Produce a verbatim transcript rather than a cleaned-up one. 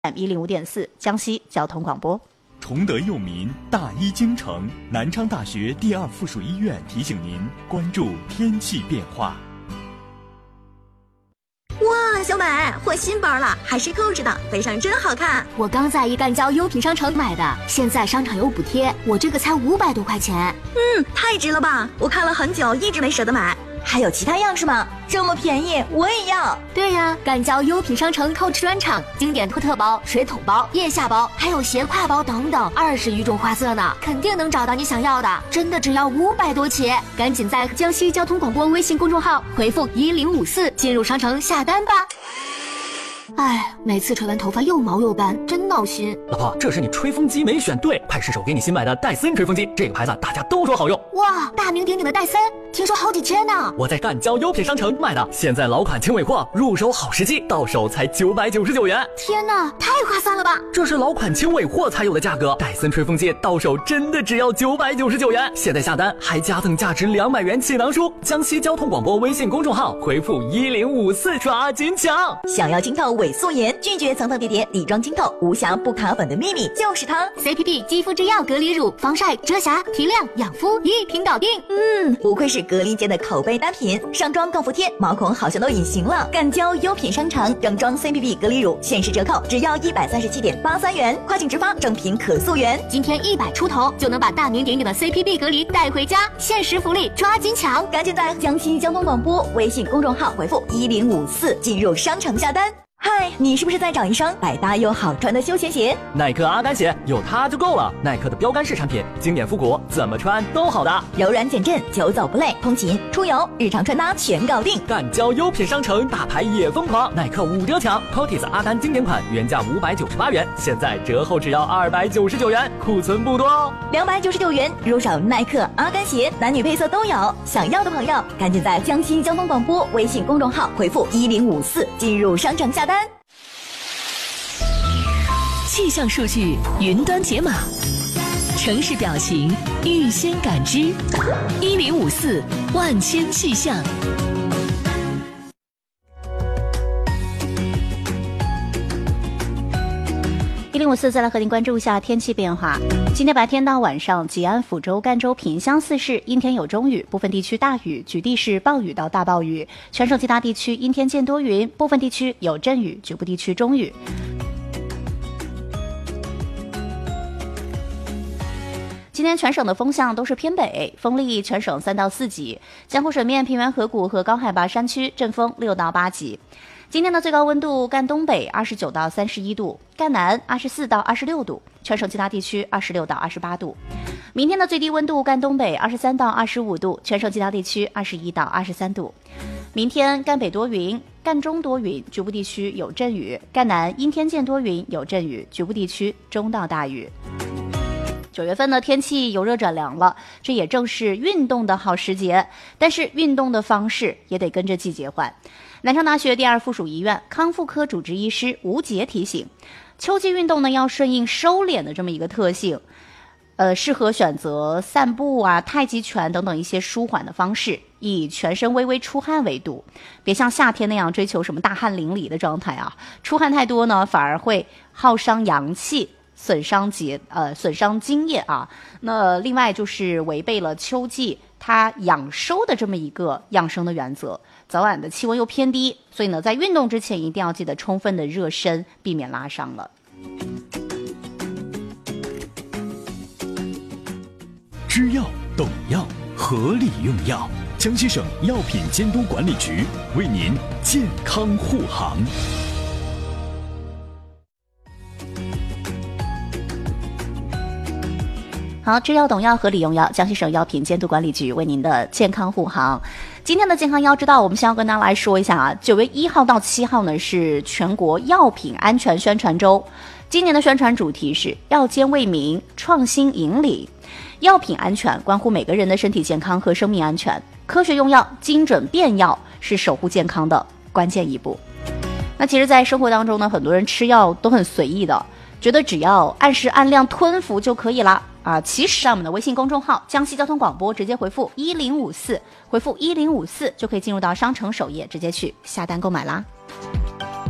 F M 一零五点四，江西交通广播。 崇德佑民，大医精诚。南昌大学第二附属医院提醒您关注天气变化。 哇，小美，换新包了，还是扣子的，背上真好看。 我刚在一干交优品商城买的，现在商场有补贴，我这个才五百多块钱。 嗯，太值了吧！我看了很久，一直没舍得买。 还有其他样式吗？这么便宜，我也要。 对呀，干交优品商城扣子专场，经典托特包、水桶包、腋下包，还有斜挎包等等，二十余种花色呢，肯定能找到你想要的。真的只要五百多起，赶紧在江西交通广播微信公众号回复一零五四进入商城下单吧。哎，每次吹完头发又毛又干，真闹心。 老婆，这是你吹风机没选对，快试手给你新买的戴森吹风机，这个牌子大家都说好用。 哇，大名鼎鼎的戴森，听说好几千呢。 我在干交优品商城买的，现在老款轻尾货，入手好时机，到手才九百九十九元。 天哪，太划算了吧！ 这是老款轻尾货才有的价格，戴森吹风机到手真的只要九百九十九元。现在下单还加赠价值两百元气囊书。江西交通广播微信公众号回复一零五四抓紧抢。 想要清透伪素颜，拒绝层层叠叠底妆清透，无瑕不卡粉的秘密就是它。 C P P 肌肤之钥隔离乳，防晒、遮瑕、提亮、养肤一瓶搞定。 嗯，不愧是隔离间的口碑单品，上妆更服帖，毛孔好像都隐形了。干交优品商城正装 C P P 隔离乳限时折扣，只要一百三十七点八三元，跨境直发，正品可溯源。 今天一百出头就能把大名鼎鼎的 C P P 隔离带回家，限时福利，抓紧抢！ 赶紧在江西交通广播微信公众号回复一零五四进入商城下单。嗨，你是不是在找一双百搭又好穿的休闲鞋？ 耐克阿甘鞋有它就够了，耐克的标杆式产品，经典复古，怎么穿都好的， 柔软减震，久走不累，通勤、出游、日常穿搭全搞定。 干交优品商城，大牌也疯狂，耐克五折抢 ，P O T I S 阿甘经典款原价五百九十八元，现在折后只要二百九十九元，库存不多哦。 两百九十九元入手耐克阿甘鞋，男女配色都有，想要的朋友赶紧在江西交通广播微信公众号回复一零五四进入商城下单。 气象数据云端解码，城市表情预先感知，一零五四万千气象。 一零五四再来和您关注一下天气变化。今天白天到晚上，吉安、抚州、赣州、萍乡四市阴天有中雨，部分地区大雨，局地是暴雨到大暴雨。全省其他地区阴天见多云，部分地区有阵雨，局部地区中雨。今天全省的风向都是偏北，风力全省三到四级，江湖水面、平原河谷和高海拔山区阵风六到八级。今天的最高温度，赣东北二十九到三十一度，赣南二十四到二十六度，全省其他地区二十六到二十八度。明天的最低温度，赣东北二十三到二十五度，全省其他地区二十一到二十三度。明天赣北多云，赣中多云，局部地区有阵雨，赣南阴天见多云，有阵雨，局部地区中到大雨。九月份的天气由热转凉了，这也正是运动的好时节，但是运动的方式也得跟着季节换。南昌大学第二附属医院康复科主治医师吴杰提醒，秋季运动呢要顺应收敛的这么一个特性，呃，适合选择散步啊、太极拳等等一些舒缓的方式，以全身微微出汗为度，别像夏天那样追求什么大汗淋漓的状态啊，出汗太多呢反而会耗伤阳气，损伤节呃损伤津液啊。那另外就是违背了秋季它养收的这么一个养生的原则。早晚的气温又偏低，所以呢在运动之前一定要记得充分的热身，避免拉伤了。 知药懂药，合理用药。江西省药品监督管理局为您健康护航。 好，知药懂药，合理用药。江西省药品监督管理局为您的健康护航。今天的健康要知道，我们先要跟大家来说一下啊，九月一号到七号呢是全国药品安全宣传周。今年的宣传主题是药监为民，创新引领。药品安全关乎每个人的身体健康和生命安全，科学用药、精准变药是守护健康的关键一步。那其实在生活当中呢，很多人吃药都很随意的，觉得只要按时按量吞服就可以了啊。其实上我们的微信公众号江西交通广播直接回复一零五四，回复一零五四就可以进入到商城首页，直接去下单购买啦。